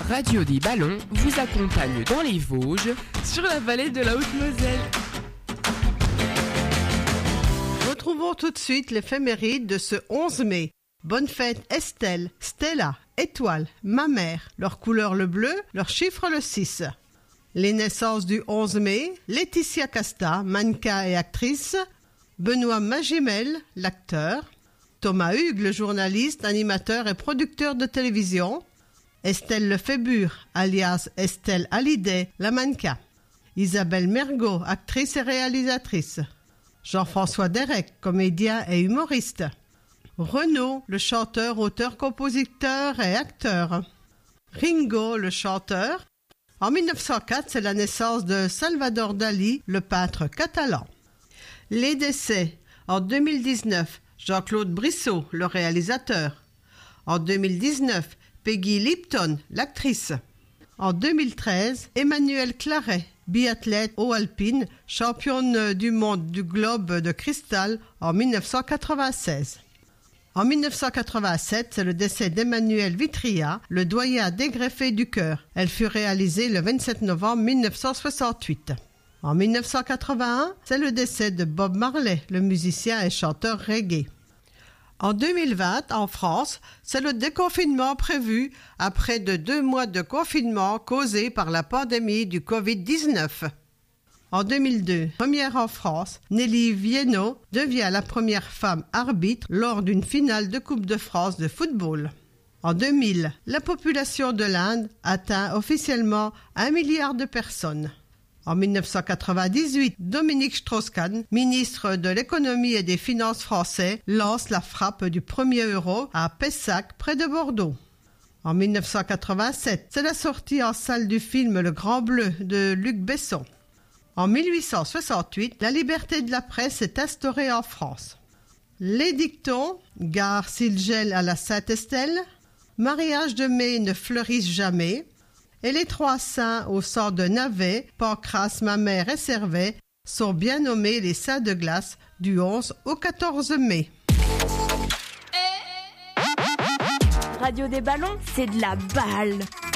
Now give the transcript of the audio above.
Radio des Ballons vous accompagne dans les Vosges, sur la vallée de la Haute-Moselle. Retrouvons tout de suite l'éphéméride de ce 11 mai. Bonne fête Estelle, Stella, Étoile, ma mère, leur couleur le bleu, leur chiffre le 6. Les naissances du 11 mai, Laetitia Casta, mannequin et actrice, Benoît Magimel, l'acteur, Thomas Hugues, le journaliste, animateur et producteur de télévision, Estelle Lefébure, alias Estelle Hallyday, la mannequin, Isabelle Mergot, actrice et réalisatrice, Jean-François Derek, comédien et humoriste, Renaud, le chanteur, auteur, compositeur et acteur, Ringo, le chanteur. En 1904, c'est la naissance de Salvador Dali, le peintre catalan. Les décès. En 2019, Jean-Claude Brissot, le réalisateur. En 2019, Peggy Lipton, l'actrice. En 2013, Emmanuelle Claret, biathlète haut alpine, championne du monde du globe de cristal en 1996. En 1987, c'est le décès d'Emmanuelle Vitria, le doyen des greffés du cœur. Elle fut réalisée le 27 novembre 1968. En 1981, c'est le décès de Bob Marley, le musicien et chanteur reggae. En 2020, en France, c'est le déconfinement prévu après 2 mois de confinement causé par la pandémie du Covid-19. En 2002, première en France, Nelly Viennot devient la première femme arbitre lors d'une finale de Coupe de France de football. En 2000, la population de l'Inde atteint officiellement 1 milliard de personnes. En 1998, Dominique Strauss-Kahn, ministre de l'économie et des finances français, lance la frappe du premier euro à Pessac, près de Bordeaux. En 1987, c'est la sortie en salle du film Le Grand Bleu de Luc Besson. En 1868, la liberté de la presse est instaurée en France. Les dictons, gare s'il gèle à la Sainte-Estelle, mariage de mai ne fleurissent jamais, et les 3 saints au sang de Navet, Pancrace, Mamère et Servet sont bien nommés les saints de glace du 11 au 14 mai. Radio des Ballons, c'est de la balle.